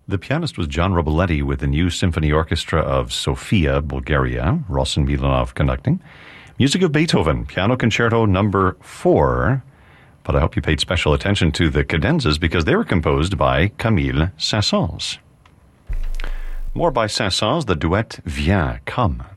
The pianist was John Roboletti with the New Symphony Orchestra of Sofia, Bulgaria. Rossen Milanov conducting. Music of Beethoven, Piano Concerto Number 4. But I hope you paid special attention to the cadenzas because they were composed by Camille Saint-Saëns. More by Saint-Saëns, the duet Viens, Come.